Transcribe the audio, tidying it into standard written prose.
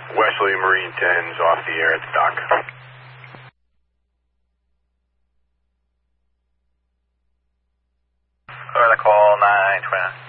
Wesley Marine 10's off the air at the dock. Florida call 929.